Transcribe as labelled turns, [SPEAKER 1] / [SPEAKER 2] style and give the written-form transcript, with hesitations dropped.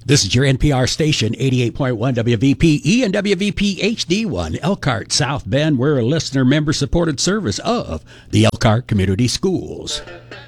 [SPEAKER 1] This is your NPR station, 88.1 WVPE and WVP HD1, Elkhart, South Bend. We're a listener member-supported service of the Elkhart Community Schools.